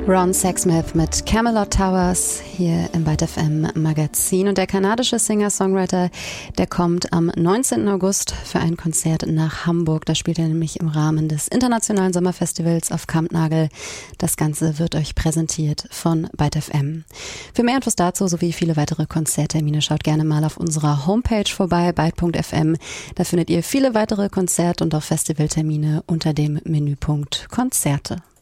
Ron Sexsmith mit Camelot Towers hier im Byte FM Magazin. Und der kanadische Singer-Songwriter, der kommt am 19. August für ein Konzert nach Hamburg. Da spielt er nämlich im Rahmen des Internationalen Sommerfestivals auf Kampnagel. Das Ganze wird euch präsentiert von Byte FM. Für mehr Infos dazu sowie viele weitere Konzerttermine schaut gerne mal auf unserer Homepage vorbei, byte.fm. Da findet ihr viele weitere Konzert- und auch Festivaltermine unter dem Menüpunkt Konzerte.